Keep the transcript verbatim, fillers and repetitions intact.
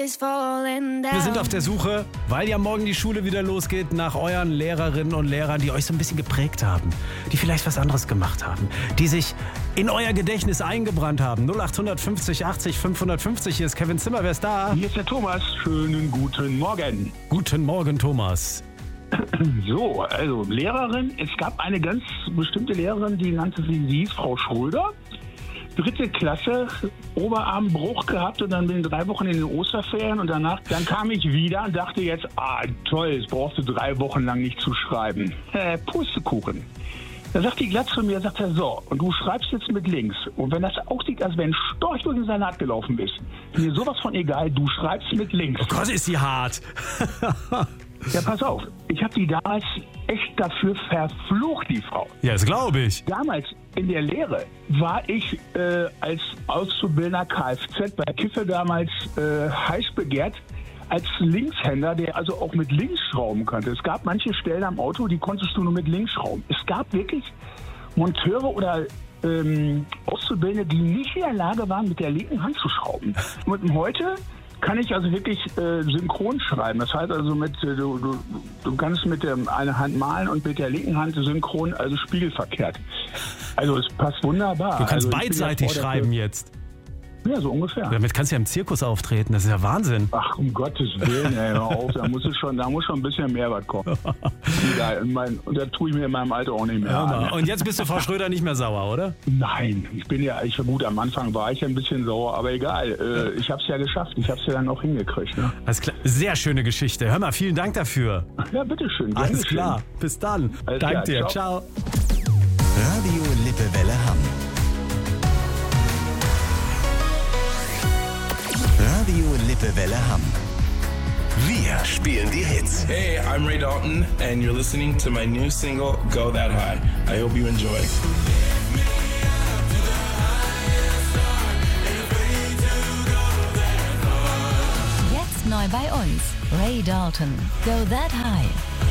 Wir sind auf der Suche, weil ja morgen die Schule wieder losgeht, nach euren Lehrerinnen und Lehrern, die euch so ein bisschen geprägt haben, die vielleicht was anderes gemacht haben, die sich in euer Gedächtnis eingebrannt haben. null acht fünfzig achtzig fünfhundertfünfzig, hier ist Kevin Zimmer, wer ist da? Hier ist der Thomas, schönen guten Morgen. Guten Morgen, Thomas. So, also Lehrerin, es gab eine ganz bestimmte Lehrerin, die nannte sie, sie hieß Frau Schröder. Dritte Klasse, Oberarmbruch gehabt und dann bin ich drei Wochen in den Osterferien und danach, dann kam ich wieder und dachte jetzt, ah toll, jetzt brauchst du drei Wochen lang nicht zu schreiben. Äh, Pustekuchen. Da sagt die glatt zu mir, sagt er, so, und du schreibst jetzt mit links. Und wenn das aussieht, als wenn ein Storch durch den Salat gelaufen bist, ist mir sowas von egal, du schreibst mit links. Oh Gott, ist sie hart. Ja, pass auf, ich habe die damals echt dafür verflucht, die Frau. Ja, das glaube ich. Damals in der Lehre war ich äh, als Auszubildender Kfz bei Kiffe damals äh, heiß begehrt als Linkshänder, der also auch mit links schrauben konnte. Es gab manche Stellen am Auto, die konntest du nur mit links schrauben. Es gab wirklich Monteure oder ähm, Auszubildende, die nicht in der Lage waren, mit der linken Hand zu schrauben. Und heute kann ich also wirklich äh, synchron schreiben. Das heißt also, mit äh, du, du, du kannst mit der eine Hand malen und mit der linken Hand synchron, also spiegelverkehrt. Also es passt wunderbar. Du kannst also, beidseitig schreiben jetzt. Ja, so ungefähr. Damit kannst du ja im Zirkus auftreten, das ist ja Wahnsinn. Ach, um Gottes Willen, ey, hör auf, da muss, es schon, da muss schon ein bisschen mehr was kommen. Egal, mein, und das tue ich mir in meinem Alter auch nicht mehr an. Und jetzt bist du Frau Schröder nicht mehr sauer, oder? Nein, ich bin ja, ich gut, am Anfang war ich ein bisschen sauer, aber egal, äh, ich habe es ja geschafft, ich habe es ja dann auch hingekriegt. Ne? Alles klar, sehr schöne Geschichte. Hör mal, vielen Dank dafür. Ja, bitteschön. Alles klar, bis dann. Alles Dank klar, dir, ciao. ciao. Radio Lippewelle Hamm. Radio Lippewelle Hamm. Wir spielen die Hits. Hey, I'm Ray Dalton, and you're listening to my new single, Go That High. I hope you enjoy. Jetzt neu bei uns, Ray Dalton, Go That High.